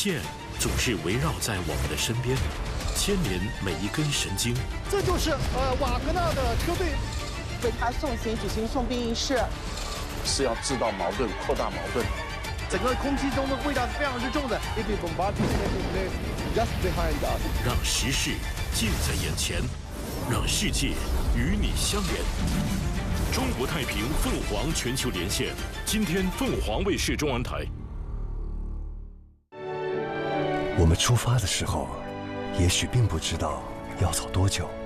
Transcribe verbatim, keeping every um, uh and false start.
线总是围绕在我们的身边，牵连每一根神经。 这就是呃瓦格纳的车队为他送行举行送殡仪式， 是要制造矛盾、扩大矛盾。 整个空气中的味道是非常之重的。If the bombardment taking place just behind us， 让时事近在眼前，让世界与你相连。中国太平凤凰全球连线，今天凤凰卫视中文台。 我们出发的时候，也许并不知道要走多久。